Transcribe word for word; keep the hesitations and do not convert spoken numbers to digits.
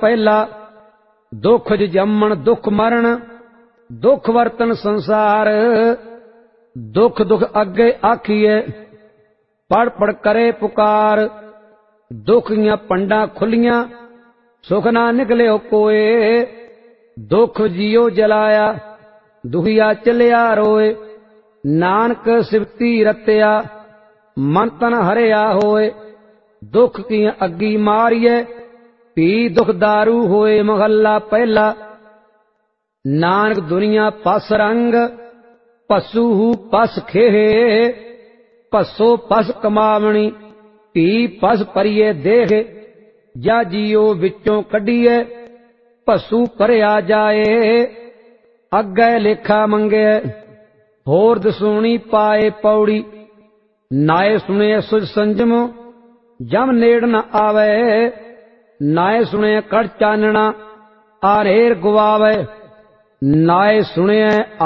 पहला। दुख जमन दुख मरण दुख वर्तन संसार। दुख दुख अगे आखिए पढ़ पढ़ करे पुकार। दुख दियां पंडा खुलियां सुख ना निकले कोए। दुख जियो जलाया दुखिया चलिया रोए। नानक सिवती रत्या मन तन हरिया होए। दुख की अग्गी मारिए पी दुख दारू होए। महला पहला। नानक दुनिया पस रंग पसू पस खेहे। पसो पस कमावनी पी पस परिए देह। जा जियो विचों कढिए पसू भरिया जाए। अगे लेखा मंगे होर दसूणी पाए पौड़ी। नाए सुने सुज संजम जम नेड़ न आवे। नाए सुने कड़ चानना आरेर गुआवे। नाए सुने